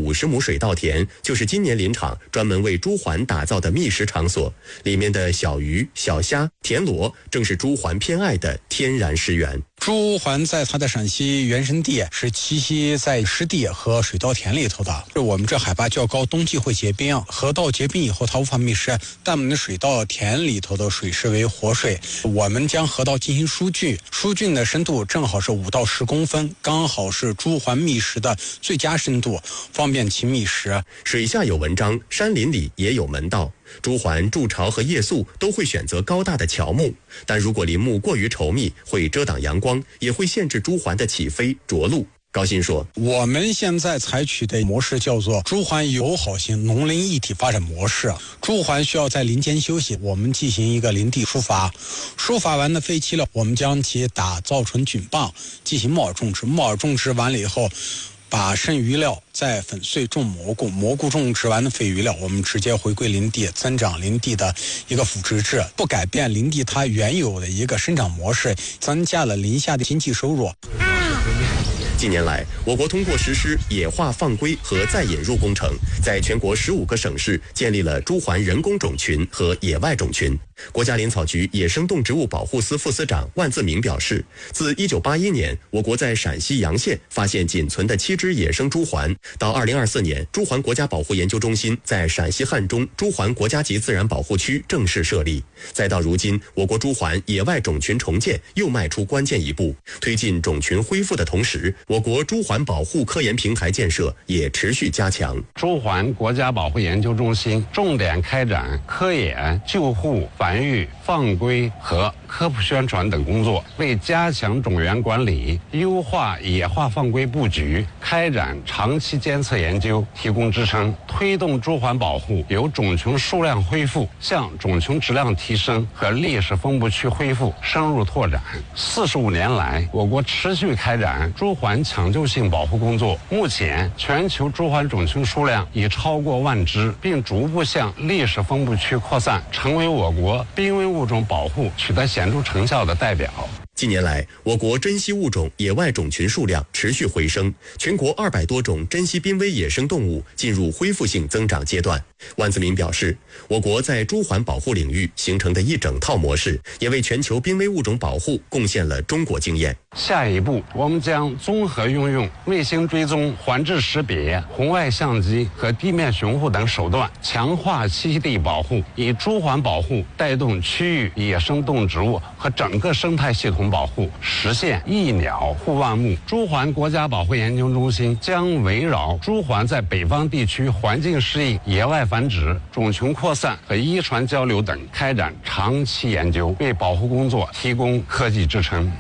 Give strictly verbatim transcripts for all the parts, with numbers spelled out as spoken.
五十亩水稻田就是今年林场专门为朱鹮打造的觅食场所，里面的小鱼、小虾、田螺正是朱鹮偏爱的天然食源。 朱鹮在它的陕西原生地是栖息在湿地和水稻田里头的。我们这海拔较高，冬季会结冰，河道结冰以后它无法觅食，但我们的水稻田里头的水视为活水。我们将河道进行疏浚，疏浚的深度正好是五到十公分，刚好是朱鹮觅食的最佳深度，方便其觅食。 水下有文章，山林里也有门道。朱鹮筑巢和夜宿都会选择高大的乔木，但如果林木过于稠密，会遮挡阳光，也会限制朱鹮的起飞着陆。高鑫说， 我们现在采取的模式叫做朱鹮友好型农林一体发展模式。朱鹮需要在林间休息，我们进行一个林地疏伐，疏伐完的废弃了，我们将其打造成菌棒，进行木耳种植。木耳种植完了以后，把剩余料再粉碎种蘑菇，蘑菇种植完的废余料，我们直接回归林地，增长林地的一个腐殖质，不改变林地它原有的一个生长模式，增加了林下的经济收入。 近年来，我国通过实施野化放归和再引入工程，在全国十五个省市建立了朱鹮人工种群和野外种群。国家林草局野生动植物保护司副司长万自明表示，自一九八一年我国在陕西洋县发现仅存的七只野生朱鹮，到二零二四年朱鹮国家保护研究中心在陕西汉中朱鹮国家级自然保护区正式设立，再到如今我国朱鹮野外种群重建又迈出关键一步。推进种群恢复的同时，我国朱鹮保护科研平台建设也持续加强。 朱鹮国家保护研究中心重点开展科研、救护、繁育、放归和科普宣传等工作，为加强种源管理、优化野化放归布局、开展长期监测研究提供支撑，推动朱鹮保护由种群数量恢复向种群质量提升和历史分布区恢复深入拓展。四十五年来，我国持续开展朱鹮抢救性保护工作，目前全球朱鹮种群数量已超过万只，并逐步向历史分布区扩散，成为我国濒危物种保护取得显著成效的代表。 近年来，我国珍稀物种野外种群数量持续回升，全国二百多种珍稀濒危野生动物进入恢复性增长阶段。万自明表示，我国在朱鹮保护领域形成的一整套模式，也为全球濒危物种保护贡献了中国经验。 下一步，我们将综合运用卫星追踪、环质识别、红外相机和地面巡护等手段，强化栖息地保护，以朱鹮保护带动区域野生动植物和整个生态系统保护，实现一鸟护万物。朱鹮国家保护研究中心将围绕朱鹮在北方地区环境适应、野外繁殖、种群扩散和遗传交流等开展长期研究，为保护工作提供科技支撑。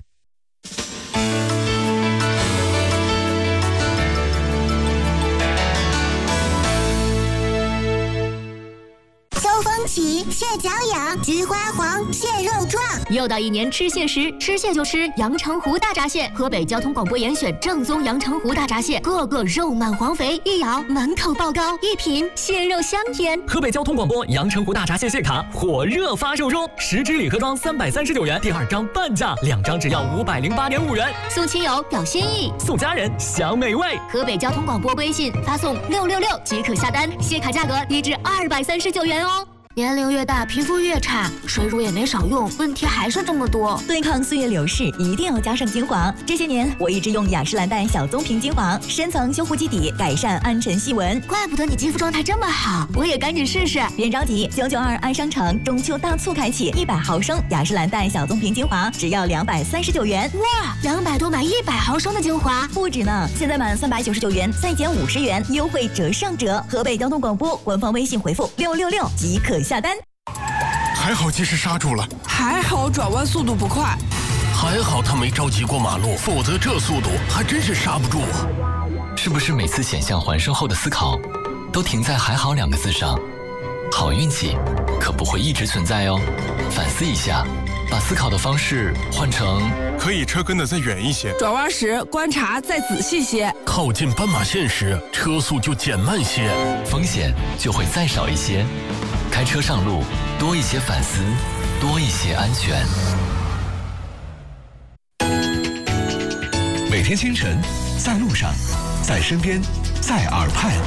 起蟹脚痒，菊花黄，蟹肉壮。 又到一年吃蟹时，吃蟹就吃阳澄湖大闸蟹。河北交通广播严选正宗阳澄湖大闸蟹，个个肉满黄肥，一咬满口爆膏，一品蟹肉香甜。 河北交通广播阳澄湖大闸蟹蟹卡火热发售中，十支礼盒装三百三十九元，第二张半价，两张只要五百零八点五元。 送亲友表心意， 送家人享美味。 河北交通广播微信发送六六六即可下单，蟹卡价格低至二百三十九元哦。年龄越大，皮肤越差，水乳也没少用，问题还是这么多。 对抗岁月流逝，一定要加上精华。这些年，我一直用雅诗兰黛小棕瓶精华，深层修护基底，改善暗沉细纹。 怪不得你肌肤状态这么好，我也赶紧试试。 别着急，九九二爱商城中秋大促开启，一百毫升雅诗兰黛小棕瓶精华只要两百三十九元。 哇，两百多买一百毫升的精华， 不止呢！现在满三百九十九元再减五十元，优惠折上折。河北交通广播官方微信回复六六六即可下单。 还好及时刹住了， 还好转弯速度不快， 还好他没着急过马路，否则这速度还真是刹不住啊！ 是不是每次险象环生后的思考，都停在“还好”两个字上？好运气可不会一直存在哦，反思一下，把思考的方式换成可以车跟得再远一些， 转弯时观察再仔细些， 靠近斑马线时车速就减慢些， 风险就会再少一些。开车上路，多一些反思，多一些安全。 每天清晨，在路上，在身边，在耳畔，